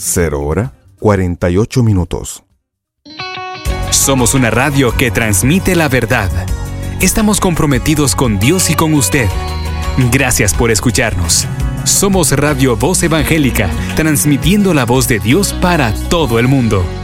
0:48. Somos una radio que transmite la verdad. Estamos comprometidos con Dios y con usted. Gracias por escucharnos. Somos Radio Voz Evangélica, transmitiendo la voz de Dios para todo el mundo.